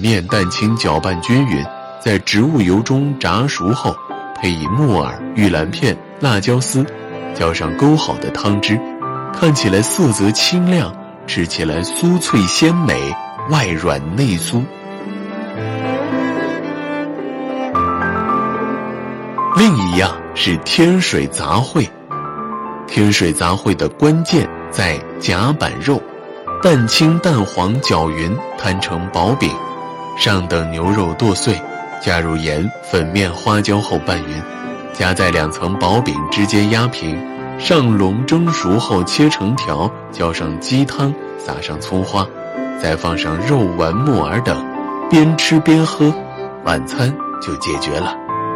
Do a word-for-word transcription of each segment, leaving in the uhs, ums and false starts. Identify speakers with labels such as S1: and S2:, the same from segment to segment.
S1: 面、蛋清搅拌均匀，在植物油中炸熟后，配以木耳、玉兰片、辣椒丝，浇上勾好的汤汁，看起来色泽清亮，吃起来酥脆鲜美，外软内酥。另一样是天水杂烩。天水杂烩的关键在夹板肉，蛋清蛋黄搅匀，摊成薄饼，上等牛肉剁碎，加入盐、粉面、花椒后拌匀，夹在两层薄饼之间压平，上笼蒸熟后切成条，浇上鸡汤，撒上葱花，再放上肉丸、木耳等，边吃边喝，晚餐就解决了。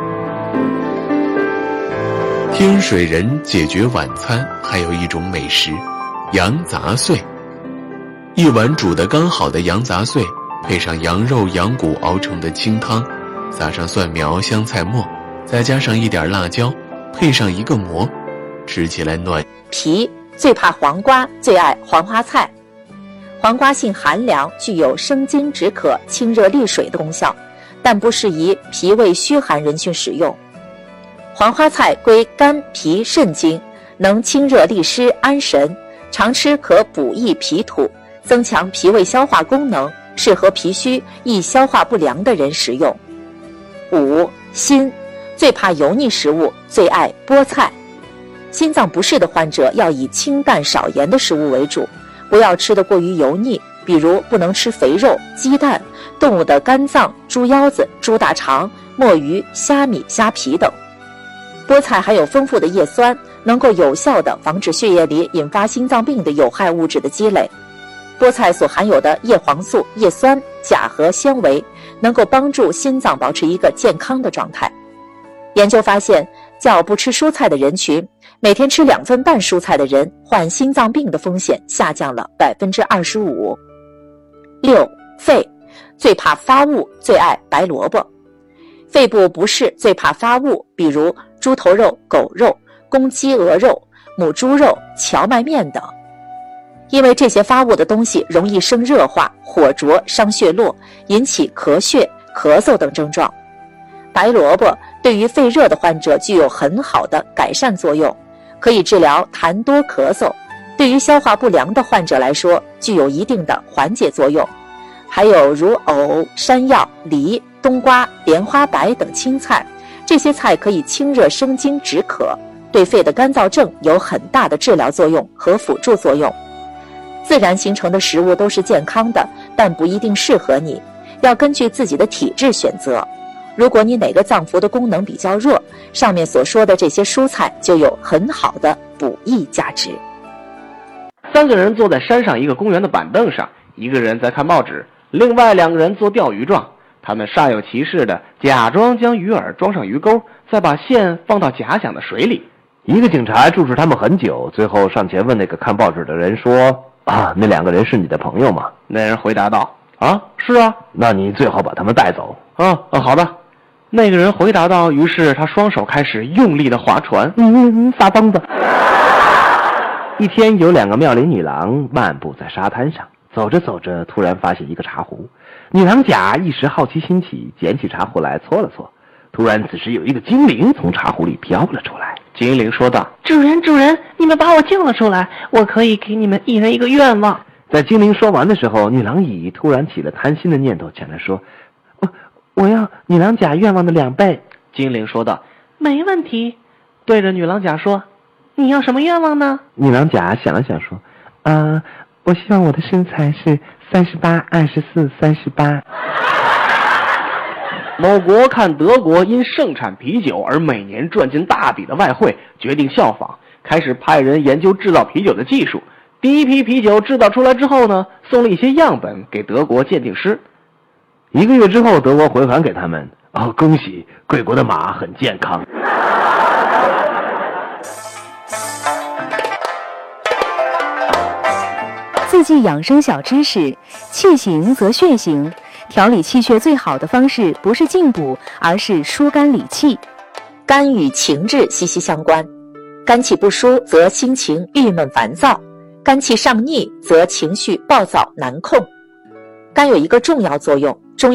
S1: 天水人解决晚餐还有一种美食，羊杂碎。一碗煮得刚好的羊杂碎，配上羊肉、羊骨熬成的清汤，撒上蒜苗、香菜末，再加上一点辣椒，配上一个馍，吃起来暖。
S2: 脾最怕黄瓜，最爱黄花菜。黄瓜性寒凉，具有生津止渴、清热利水的功效，但不适宜脾胃虚寒人群使用。黄花菜归肝、脾、肾经，能清热利湿、安神，常吃可补益脾土，增强脾胃消化功能，适合脾虚易消化不良的人食用。五、心最怕油腻食物，最爱菠菜。心脏不适的患者要以清淡少盐的食物为主，不要吃得过于油腻，比如不能吃肥肉、鸡蛋、动物的肝脏、猪腰子、猪大肠、墨鱼、虾米、虾皮等。菠菜含有丰富的叶酸，能够有效地防止血液里引发心脏病的有害物质的积累。菠菜所含有的叶黄素、叶酸、钾和纤维，能够帮助心脏保持一个健康的状态。研究发现，较不吃蔬菜的人群，每天吃两份半蔬菜的人，患心脏病的风险下降了百分之二十五。六、肺最怕发物，最爱白萝卜。肺部不适最怕发物，比如猪头肉、狗肉、公鸡鹅肉、母猪肉、荞麦面等。因为这些发物的东西容易生热化、火灼、伤血络，引起咳血、咳嗽等症状。白萝卜对于肺热的患者具有很好的改善作用，可以治疗痰多咳嗽，对于消化不良的患者来说具有一定的缓解作用。还有如藕、山药、梨、冬瓜、莲花白等青菜，这些菜可以清热生津止渴，对肺的干燥症有很大的治疗作用和辅助作用。自然形成的食物都是健康的，但不一定适合你，要根据自己的体质选择。如果你哪个脏腑的功能比较弱，上面所说的这些蔬菜就有很好的补益价值。
S3: 三个人坐在山上一个公园的板凳上，一个人在看报纸，另外两个人做钓鱼状，他们煞有其事地假装将鱼饵装上鱼钩，再把线放到假想的水里。
S4: 一个警察注视他们很久，最后上前问那个看报纸的人说：啊，那两个人是你的朋友吗？
S3: 那人回答道：啊，是啊。
S4: 那你最好把他们带走。
S3: 啊啊，好的。那个人回答道，于是他双手开始用力地划船。
S4: 嗯嗯，撒蹦子。一天有两个妙龄女郎漫步在沙滩上，走着走着突然发现一个茶壶，女郎甲一时好奇心起，捡起茶壶来搓了搓，突然此时有一个精灵从茶壶里飘了出来。
S3: 精灵说道：
S5: 主人主人，你们把我叫了出来，我可以给你们一人一个愿望。
S4: 在精灵说完的时候，女郎乙突然起了贪心的念头，前来说：我我要女郎甲愿望的两倍。
S3: 精灵说道：
S5: 没问题。对着女郎甲说：你要什么愿望呢？
S4: 女郎甲想了想说：呃我希望我的身材是三十八、二十四、三十八。
S3: 某国看德国因盛产啤酒而每年赚进大笔的外汇，决定效仿，开始派人研究制造啤酒的技术。第一批啤酒制造出来之后呢，送了一些样本给德国鉴定师。
S4: 一个月之后，德国回函给他们：哦，恭喜，贵国的马很健康。
S6: 四季养生小知识：气行则血行。调理气血最好的方式不是进补，而是疏肝理气。
S2: 肝与情志息息相关，肝气不舒则心情郁闷烦躁，肝气上逆则情绪暴躁难控。肝有一个重要作用，